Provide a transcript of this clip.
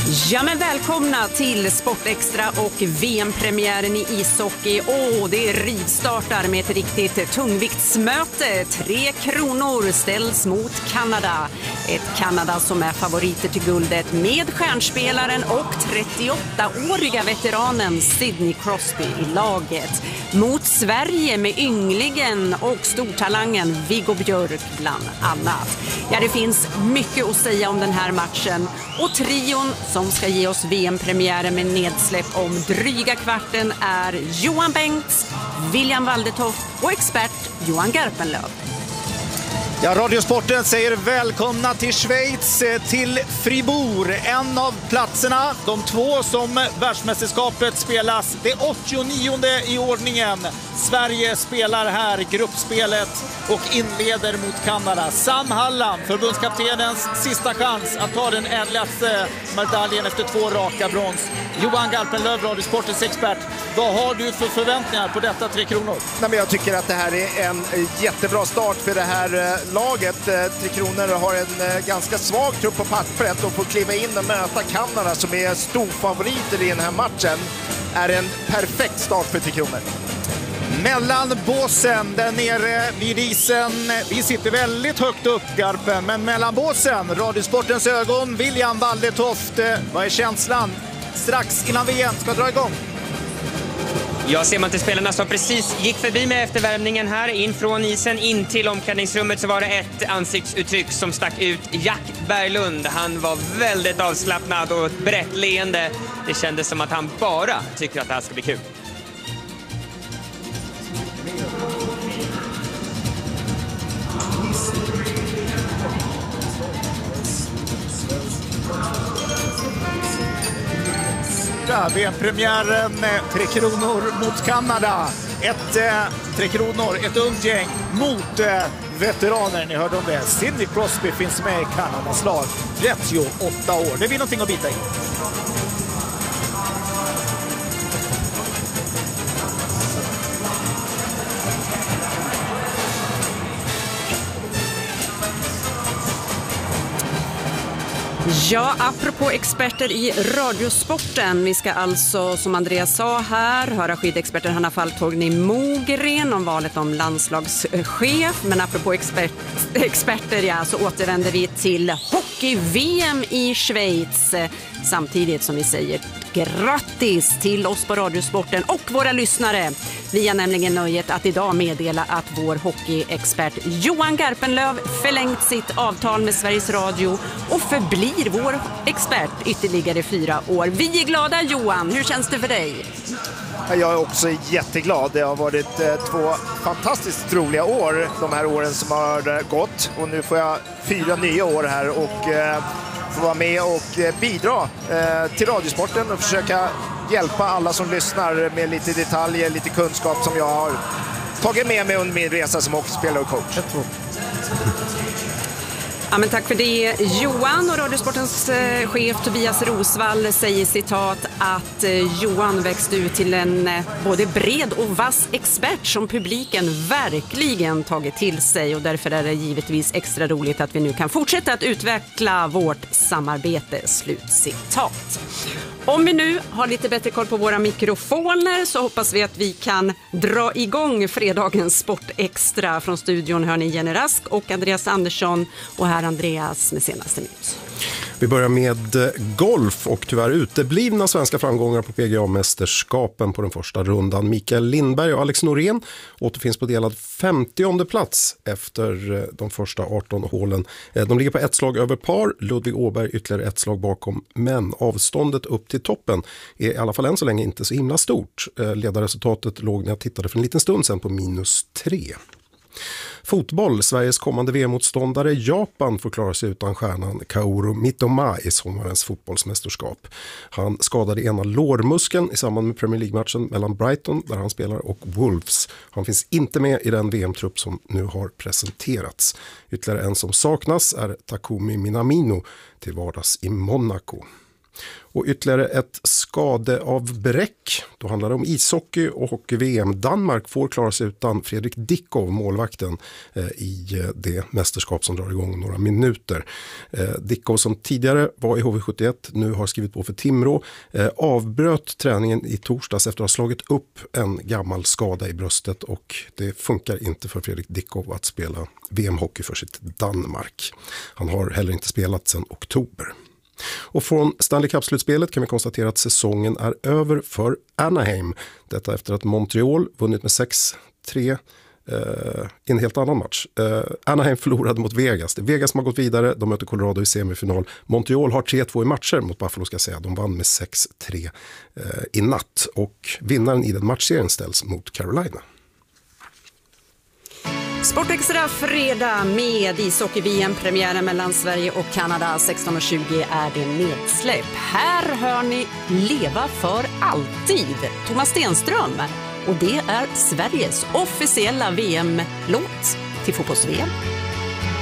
Ja, men välkomna till Sportextra och VM-premiären i ishockey. Det rivstartar med ett riktigt tungviktsmöte. 3 kronor ställs mot Kanada. Ett Kanada som är favoriter till guldet med stjärnspelaren och 38-åriga veteranen Sidney Crosby i laget. Mot Sverige med ynglingen och stortalangen Viggo Björk bland annat. Ja, det finns mycket att säga om den här matchen. Och trion som ska ge oss VM-premiären med nedsläpp om dryga kvarten är Johan Bengts, William Waldetoft och expert Johan Garpenlöv. Ja, Radiosporten säger välkomna till Schweiz, till Fribourg. En av platserna, de 2 som världsmästerskapet spelas. Det 89:e i ordningen. Sverige spelar här gruppspelet och inleder mot Kanada. Sam Hallam, förbundskaptenens sista chans att ta den ädlaste medaljen efter 2 raka brons. Johan Garpenlöv, Radiosportens expert. Vad har du för förväntningar på detta 3 kronor? Nej, men jag tycker att det här är en jättebra start för det här laget. 3 kronor har en ganska svag trupp på pappret och får kliva in och möta Kanada som är storfavoriter i den här matchen. Är en perfekt start för 3 kronor. Mellan båsen där nere vid isen. Vi sitter väldigt högt upp, Garpen, men mellan båsen, Radiosportens ögon, William Waldetoft. Vad är känslan strax innan VM ska dra igång? Jag ser man till spelarna som precis gick förbi med eftervärmningen här in från isen in till omklädningsrummet, så var det ett ansiktsuttryck som stack ut. Jack Berglund, han var väldigt avslappnad och ett brett leende. Det kändes som att han bara tycker att det här ska bli kul. VM-premiären, 3 kronor mot Kanada. 3 kronor, ett ungt gäng mot veteraner. Ni hörde om det. Sidney Crosby finns med i Kanadas lag. 38 år. Det blir någonting att bita i. Ja, apropå experter i Radiosporten. Vi ska alltså, som Andreas sa här, höra skidexperten Hanna Falk-Torgny Mogren om valet om landslagschef. Men apropå experter, ja, så återvänder vi till hockey-VM i Schweiz. Samtidigt som vi säger grattis till oss på Radiosporten och våra lyssnare. Vi har nämligen nöjet att idag meddela att vår hockeyexpert Johan Garpenlöv förlängt sitt avtal med Sveriges Radio och förblir vår expert ytterligare 4 år. Vi är glada, Johan. Hur känns det för dig? Jag är också jätteglad. Det har varit 2 fantastiskt roliga år de här åren som har gått. Och nu får jag 4 nya år här och får vara med och bidra till Radiosporten och försöka hjälpa alla som lyssnar med lite detaljer, lite kunskap som jag har tagit med mig under min resa som hockeyspelare och coach. Ja, men tack för det, Johan. Och Radiosportens chef Tobias Rosvall säger citat att Johan växte ut till en både bred och vass expert som publiken verkligen tagit till sig, och därför är det givetvis extra roligt att vi nu kan fortsätta att utveckla vårt samarbete, slutcitat. Om vi nu har lite bättre koll på våra mikrofoner så hoppas vi att vi kan dra igång fredagens Sportextra. Från studion hör ni Jenny Rask och Andreas Andersson, och här Andreas med senaste nytt. Vi börjar med golf och tyvärr uteblivna svenska framgångar på PGA-mästerskapen på den första rundan. Mikael Lindberg och Alex Norén återfinns på delad 50:e plats efter de första 18 hålen. De ligger på ett slag över par, Ludvig Åberg ytterligare ett slag bakom, men avståndet upp till toppen är i alla fall än så länge inte så himla stort. Ledarresultatet låg när jag tittade för en liten stund sedan på -3. Fotboll, Sveriges kommande VM-motståndare Japan får klara sig utan stjärnan Kaoru Mitoma i sommarens fotbollsmästerskap. Han skadade ena lårmuskeln i samband med Premier League-matchen mellan Brighton, där han spelar, och Wolves. Han finns inte med i den VM-trupp som nu har presenterats. Ytterligare en som saknas är Takumi Minamino, till vardags i Monaco. Och ytterligare ett skadeavbräck. Då handlar det om ishockey och hockey-VM. Danmark får klara sig utan Fredrik Dickov, målvakten, i det mästerskap som drar igång några minuter. Dickov, som tidigare var i HV71, nu har skrivit på för Timrå, avbröt träningen i torsdags efter att ha slagit upp en gammal skada i bröstet, och det funkar inte för Fredrik Dickov att spela VM-hockey för sitt Danmark. Han har heller inte spelat sedan oktober. Och från Stanley Cup-slutspelet kan vi konstatera att säsongen är över för Anaheim. Detta efter att Montreal vunnit med 6-3 i en helt annan match. Anaheim förlorade mot Vegas. Det är Vegas som har gått vidare. De möter Colorado i semifinal. Montreal har 3-2 i matcher mot Buffalo, ska jag säga. De vann med 6-3 i natt. Och vinnaren i den matchserien ställs mot Carolina. Sportextra fredag med ishockey-VM-premiären mellan Sverige och Kanada. 16:20 är det nedsläpp. Här hör ni Leva för alltid, Thomas Stenström. Och det är Sveriges officiella VM-låt till fotbolls-VM.